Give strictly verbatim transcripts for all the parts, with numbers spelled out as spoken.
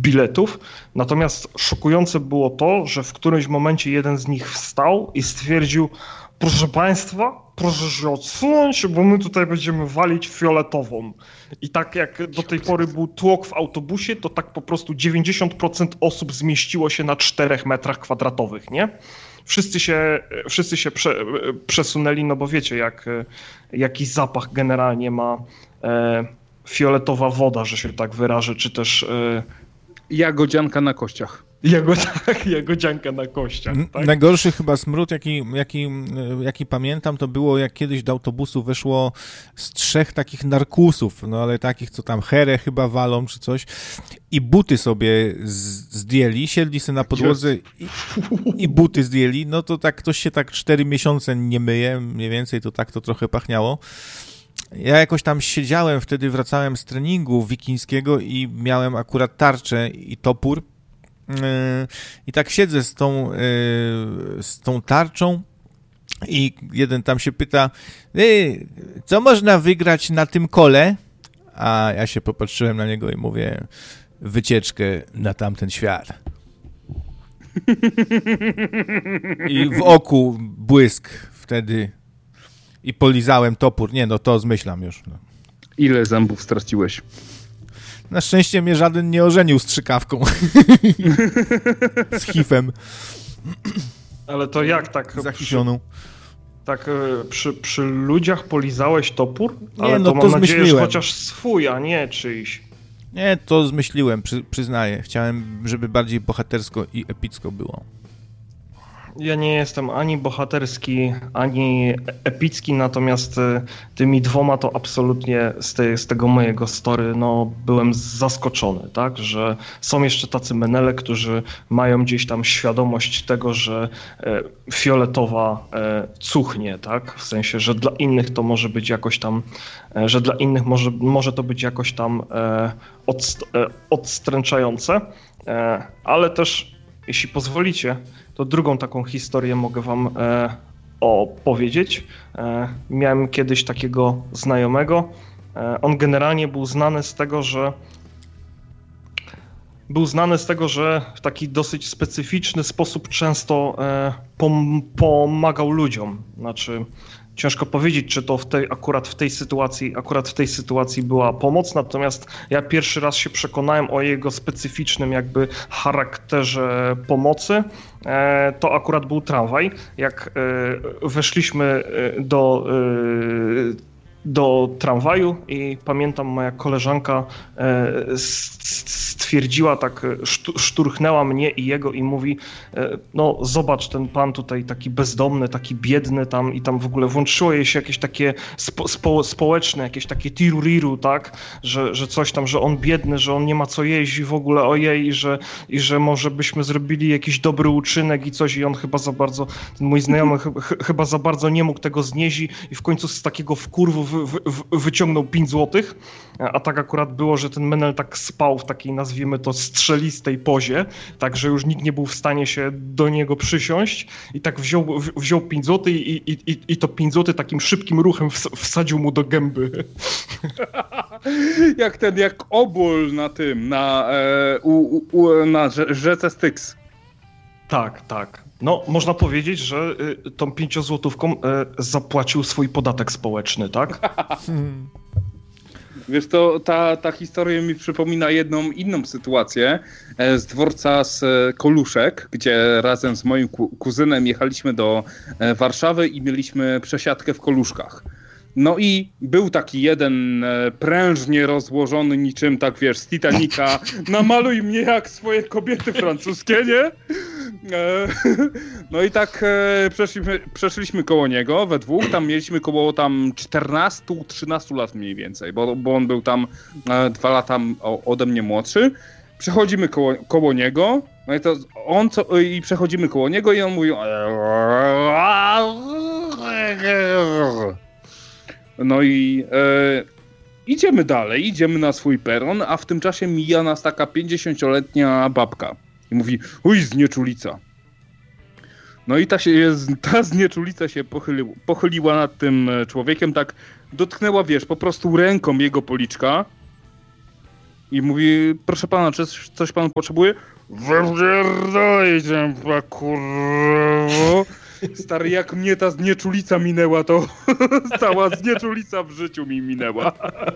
biletów. Natomiast szokujące było to, że w którymś momencie jeden z nich wstał i stwierdził: proszę państwa, proszę się odsunąć, bo my tutaj będziemy walić fioletową. I tak jak do tej pory był tłok w autobusie, to tak po prostu dziewięćdziesiąt procent osób zmieściło się na czterech metrach kwadratowych, nie? Wszyscy się, wszyscy się prze, przesunęli, no bo wiecie, jak, jaki zapach generalnie ma e, fioletowa woda, że się tak wyrażę, czy też... E, jagodzianka na kościach. Jagod, jagodzianka na kościach. Tak? Najgorszy chyba smród, jaki, jaki, jaki pamiętam, to było, jak kiedyś do autobusu weszło z trzech takich narkusów, no ale takich, co tam herę chyba walą czy coś, i buty sobie z, zdjęli, siedli sobie na podłodze i, i buty zdjęli, no to tak ktoś się tak cztery miesiące nie myje, mniej więcej to tak to trochę pachniało. Ja jakoś tam siedziałem, wtedy wracałem z treningu wikińskiego i miałem akurat tarczę i topór. I tak siedzę z tą, z tą tarczą i jeden tam się pyta: Ej, co można wygrać na tym kole? A ja się popatrzyłem na niego i mówię: wycieczkę na tamten świat. I w oku błysk wtedy i polizałem topór. Nie, no to zmyślam już. No. Ile zębów straciłeś? Na szczęście mnie żaden nie ożenił strzykawką. Z hifem. Ale to jak tak? Zachisioną. Tak przy, przy ludziach polizałeś topór? Nie, ale no to to mam nadzieję, że zmyśliłem. chociaż swój, a nie czyjś. Nie, to zmyśliłem, przy, przyznaję. Chciałem, żeby bardziej bohatersko i epicko było. Ja nie jestem ani bohaterski, ani epicki, natomiast tymi dwoma to absolutnie z, tej, z tego mojego story no, byłem zaskoczony, tak, że są jeszcze tacy menele, którzy mają gdzieś tam świadomość tego, że e, fioletowa e, cuchnie, tak, w sensie, że dla innych to może być jakoś tam, e, że dla innych może, może to być jakoś tam e, od, e, odstręczające, e, ale też, jeśli pozwolicie, to drugą taką historię mogę wam e, opowiedzieć. E, miałem kiedyś takiego znajomego. E, on generalnie był znany z tego, że był znany z tego, że w taki dosyć specyficzny sposób często e, pom- pomagał ludziom. Znaczy, ciężko powiedzieć, czy to w tej, akurat w tej sytuacji, akurat w tej sytuacji była pomoc, natomiast ja pierwszy raz się przekonałem o jego specyficznym jakby charakterze pomocy. E, to akurat był tramwaj. Jak e, weszliśmy do e, do tramwaju i pamiętam, moja koleżanka e, stwierdziła, tak szturchnęła mnie i jego i mówi: e, no zobacz, ten pan tutaj taki bezdomny, taki biedny tam, i tam w ogóle włączyło jej się jakieś takie spo, spo, społeczne, jakieś takie tiruriru, tak, że, że coś tam, że on biedny, że on nie ma co jeść i w ogóle ojej, i że, i że może byśmy zrobili jakiś dobry uczynek i coś, i on chyba za bardzo, ten mój znajomy ch, ch, chyba za bardzo nie mógł tego znieść i w końcu z takiego wkurwu wy, wy, wyciągnął pięć złotych, a tak akurat było, że ten menel tak spał w takiej, nazwijmy to, strzelistej pozie, tak, że już nikt nie był w stanie się do niego przysiąść i tak wziął, wziął pięć złotych i, i, i, i to pięć złotych takim szybkim ruchem wsadził mu do gęby. Jak ten, jak oból na tym, na, e, u, u, na rzece Styx. Tak, tak. No, można powiedzieć, że y, tą pięciozłotówką y, zapłacił swój podatek społeczny, tak? Hmm. Wiesz, to ta, ta historia mi przypomina jedną inną sytuację e, z dworca z e, Koluszek, gdzie razem z moim ku, kuzynem jechaliśmy do e, Warszawy i mieliśmy przesiadkę w Koluszkach. No i był taki jeden e, prężnie rozłożony niczym, tak wiesz, z Titanica, namaluj mnie jak swoje kobiety francuskie, nie? E, no i tak e, przeszliśmy, przeszliśmy koło niego we dwóch, tam mieliśmy koło tam czternastu trzynastu lat mniej więcej, bo, bo on był tam e, dwa lata ode mnie młodszy. Przechodzimy koło, koło niego, no i to on co, i przechodzimy koło niego i on mówi... No i e, idziemy dalej, idziemy na swój peron, a w tym czasie mija nas taka pięćdziesięcioletnia babka i mówi: uj, znieczulica. No i ta, się, ta znieczulica się pochyli, pochyliła nad tym człowiekiem, tak dotknęła, wiesz, po prostu ręką jego policzka I mówi, proszę pana, czy coś pan potrzebuje? Wypierdolaj się, kurwa. Stary, jak mnie ta znieczulica minęła, to cała znieczulica w życiu mi minęła.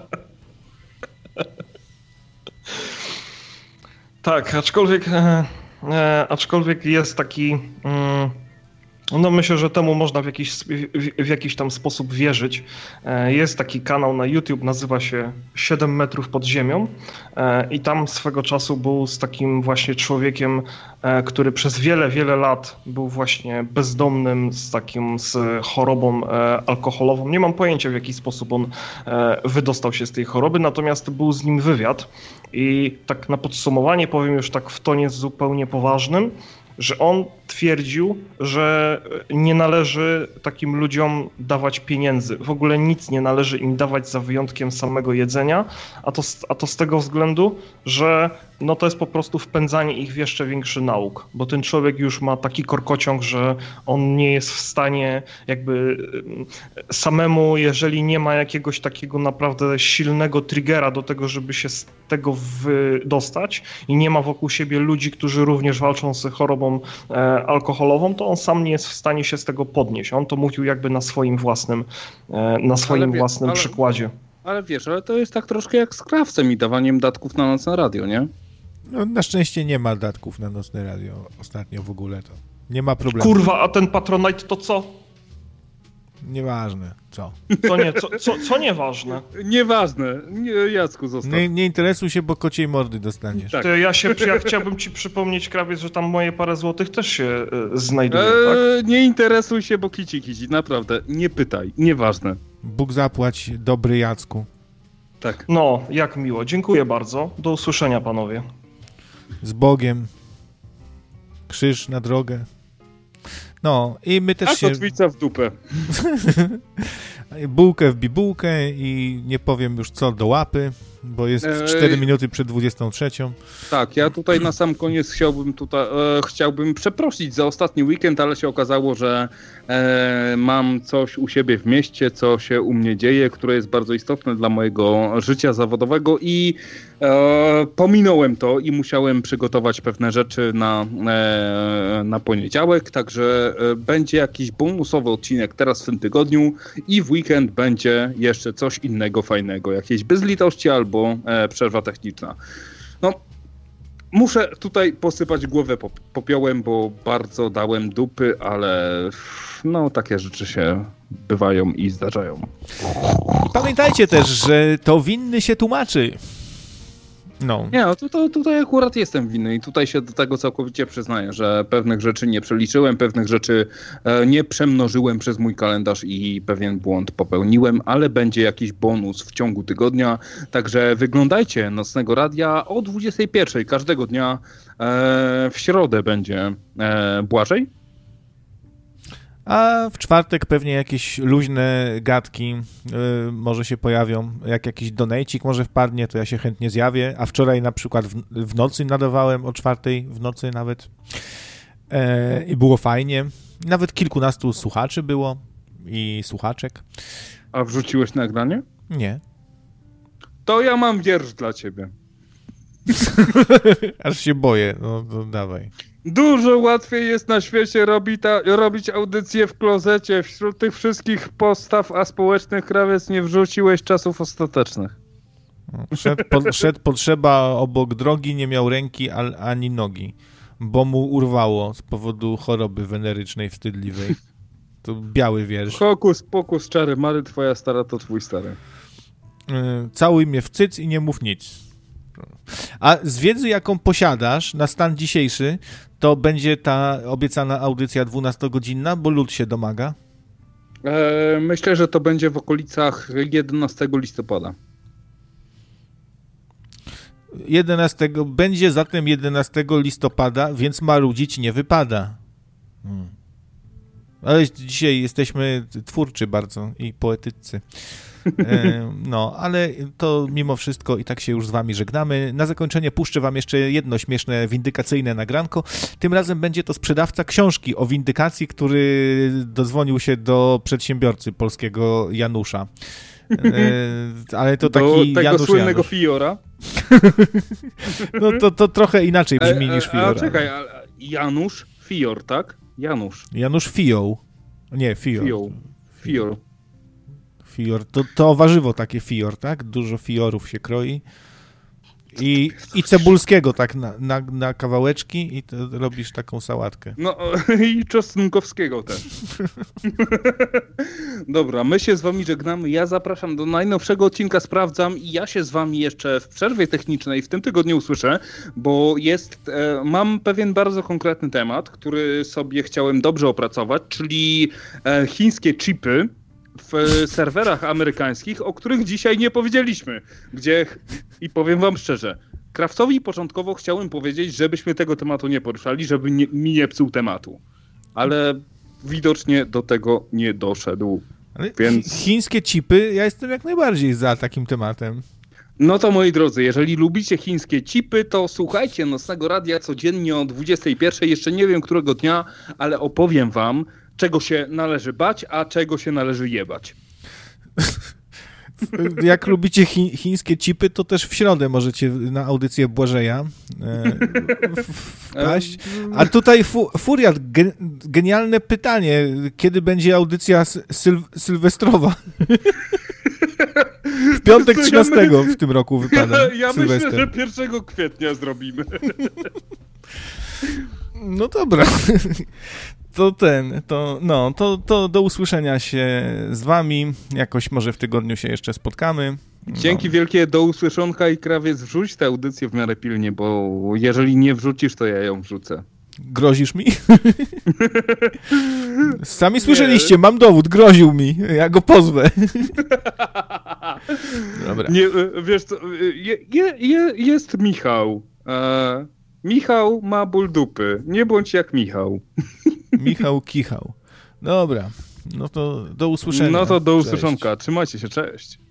Tak, aczkolwiek, e, e, aczkolwiek jest taki... Mm, no myślę, że temu można w jakiś, w, w jakiś tam sposób wierzyć. E, jest taki kanał na YouTube, nazywa się siedem metrów pod ziemią e, i tam swego czasu był z takim właśnie człowiekiem, e, który przez wiele, wiele lat był właśnie bezdomnym, z takim, z chorobą e, alkoholową. Nie mam pojęcia, w jaki sposób on e, wydostał się z tej choroby, natomiast był z nim wywiad i tak na podsumowanie powiem już tak w tonie zupełnie poważnym, że on twierdził, że nie należy takim ludziom dawać pieniędzy. W ogóle nic nie należy im dawać za wyjątkiem samego jedzenia, a to, a to z tego względu, że no to jest po prostu wpędzanie ich w jeszcze większy nauk, bo ten człowiek już ma taki korkociąg, że on nie jest w stanie jakby samemu, jeżeli nie ma jakiegoś takiego naprawdę silnego triggera do tego, żeby się z tego wydostać i nie ma wokół siebie ludzi, którzy również walczą z chorobą e, alkoholową, to on sam nie jest w stanie się z tego podnieść. On to mówił jakby na swoim własnym, e, na swoim wie, własnym ale, przykładzie. Ale wiesz, ale to jest tak troszkę jak z krawcem i dawaniem datków na nocne radio, nie? No, na szczęście nie ma datków na nocne radio ostatnio w ogóle, to nie ma problemu. Kurwa, a ten Patronite to co? Nieważne, co? To nie, co, co, co nieważne? Nieważne, nie, Jacku zostaw. Nie, nie interesuj się, bo kociej mordy dostaniesz. Tak. To ja, się, ja chciałbym ci przypomnieć, Krawiec, że tam moje parę złotych też się y, znajduje, eee, tak? Nie interesuj się, bo kici kici, naprawdę, nie pytaj, nieważne. Bóg zapłać, dobry Jacku. Tak. No, jak miło. Dziękuję bardzo. Do usłyszenia, panowie. Z Bogiem. Krzyż na drogę. No i my też A się... kotwica w dupę. Bułkę w bibułkę i nie powiem już co do łapy, bo jest cztery minuty przed dwudziestą trzecią. Tak, ja tutaj na sam koniec chciałbym tutaj, e, chciałbym przeprosić za ostatni weekend, ale się okazało, że e, mam coś u siebie w mieście, co się u mnie dzieje, które jest bardzo istotne dla mojego życia zawodowego i e, pominąłem to i musiałem przygotować pewne rzeczy na, e, na poniedziałek, także e, będzie jakiś bonusowy odcinek teraz w tym tygodniu i w weekend będzie jeszcze coś innego fajnego, jakieś bezlitości albo e, przerwa techniczna. No, muszę tutaj posypać głowę popiołem, bo bardzo dałem dupy, ale no takie rzeczy się bywają i zdarzają. I pamiętajcie też, że to winny się tłumaczy. No. Nie, no to, to, tutaj akurat jestem winny i tutaj się do tego całkowicie przyznaję, że pewnych rzeczy nie przeliczyłem, pewnych rzeczy e, nie przemnożyłem przez mój kalendarz i pewien błąd popełniłem, ale będzie jakiś bonus w ciągu tygodnia, także wyglądajcie Nocnego Radia o dwudziestej pierwszej każdego dnia. E, w środę będzie e, Błażej. A w czwartek pewnie jakieś luźne gadki y, może się pojawią, jak jakiś donejcik może wpadnie, to ja się chętnie zjawię, a wczoraj na przykład w, w nocy nadawałem, o czwartej w nocy nawet e, i było fajnie, nawet kilkunastu słuchaczy było i słuchaczek. A wrzuciłeś nagranie? Nie. To ja mam wiersz dla ciebie. Aż się boję, no to dawaj. Dużo łatwiej jest na świecie robi ta, robić audycję w klozecie. Wśród tych wszystkich postaw aspołecznych, Krawiec, nie wrzuciłeś czasów ostatecznych. Szedł, po, szedł potrzeba obok drogi, nie miał ręki al, ani nogi, bo mu urwało z powodu choroby wenerycznej wstydliwej. To biały wiersz. Hokus pokus, czary mary, twoja stara to twój stary. Całuj mnie w cyc i nie mów nic. A z wiedzy, jaką posiadasz na stan dzisiejszy, to będzie ta obiecana audycja dwunastogodzinna, bo lud się domaga? E, myślę, że to będzie w okolicach jedenastego listopada. jedenastego Będzie zatem jedenastego listopada, więc marudzić nie wypada. Hmm. Ale dzisiaj jesteśmy twórczy bardzo i poetyccy. No, ale to mimo wszystko i tak się już z wami żegnamy. Na zakończenie puszczę wam jeszcze jedno śmieszne, windykacyjne nagranko. Tym razem będzie to sprzedawca książki o windykacji, który dodzwonił się do przedsiębiorcy polskiego Janusza. Ale to taki do tego Janusz słynnego Janusz. Fiora. No to, to trochę inaczej brzmi e, e, niż Fior. A czekaj, a Janusz Fior, tak? Janusz. Janusz Fioł. Nie, Fior. Fior. Fior. Fior. To, to warzywo takie fior, tak? Dużo fiorów się kroi. I, i cebulskiego tak na, na, na kawałeczki i to robisz taką sałatkę. No i czosnkowskiego też. Dobra, my się z wami żegnamy. Ja zapraszam do najnowszego odcinka Sprawdzam i ja się z wami jeszcze w przerwie technicznej w tym tygodniu usłyszę, bo jest, e, mam pewien bardzo konkretny temat, który sobie chciałem dobrze opracować, czyli e, chińskie chipy w serwerach amerykańskich, o których dzisiaj nie powiedzieliśmy, gdzie, i powiem wam szczerze, Kraftowi początkowo chciałem powiedzieć, żebyśmy tego tematu nie poruszali, żeby nie, mi nie psuł tematu, ale widocznie do tego nie doszedł, Ale więc... Chińskie chipy, ja jestem jak najbardziej za takim tematem. No to moi drodzy, jeżeli lubicie chińskie chipy, to słuchajcie Nocnego Radia codziennie o dwudziestej pierwszej, jeszcze nie wiem którego dnia, ale opowiem wam, czego się należy bać, a czego się należy jebać. Jak lubicie chi- chińskie chipy, to też w środę możecie na audycję Błażeja e, wpaść. A tutaj fu- Furiat, ge- genialne pytanie. Kiedy będzie audycja syl- sylwestrowa? W piątek trzynastego w tym roku wypada. Ja, ja myślę, że pierwszego kwietnia zrobimy. No dobra. To ten, to no, to, to do usłyszenia się z wami. Jakoś może w tygodniu się jeszcze spotkamy. No. Dzięki wielkie, do usłyszonka i krawiec, wrzuć tę audycję w miarę pilnie, bo jeżeli nie wrzucisz, to ja ją wrzucę. Grozisz mi? Sami słyszeliście, mam dowód, groził mi, ja go pozwę. Dobra. Nie, wiesz co, je, je, je, jest Michał. E, Michał ma ból dupy, nie bądź jak Michał. Michał kichał. Dobra, no to do usłyszenia. No to do Cześć. usłyszonka, trzymajcie się, cześć.